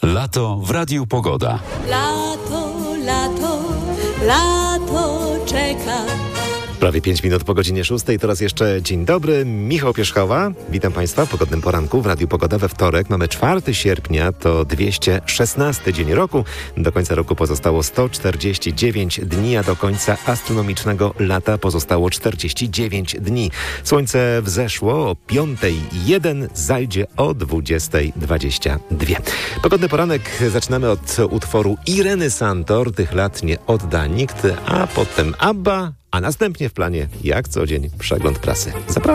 Lato w Radiu Pogoda. Lato, lato, lato czeka. Prawie 5 minut po godzinie 6. To raz jeszcze dzień dobry. Michał Pierzchowa. Witam Państwa w pogodnym poranku w Radiu Pogoda we wtorek. Mamy 4 sierpnia, to 216 dzień roku. Do końca roku pozostało 149 dni, a do końca astronomicznego lata pozostało 49 dni. Słońce wzeszło o 5:01, zajdzie o 20:22. Pogodny poranek zaczynamy od utworu Ireny Santor. Tych lat nie odda nikt, a potem ABBA, a następnie w planie, jak co dzień, przegląd prasy. Zapraszam.